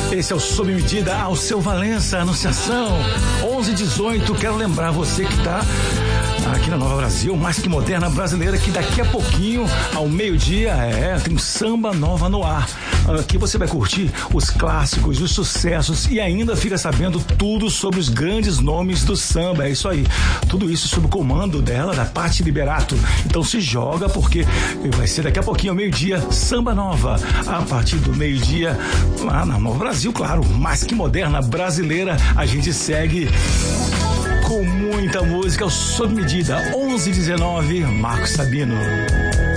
Esse é o Sob Medida ao seu Valença, Anunciação 11:18. Quero lembrar você que está aqui na Nova Brasil, mais que moderna brasileira, que daqui a pouquinho, ao meio-dia, tem Samba Nova no ar. Aqui você vai curtir os clássicos, os sucessos e ainda fica sabendo tudo sobre os grandes nomes do samba. É isso aí. Tudo isso sob o comando dela, da Patti Liberato. Então se joga, porque vai ser daqui a pouquinho, ao meio-dia, Samba Nova. A partir do meio-dia, lá na Nova Brasil, claro, mais que moderna brasileira, a gente segue com muita música, Sob Medida, 11:19, Marcos Sabino.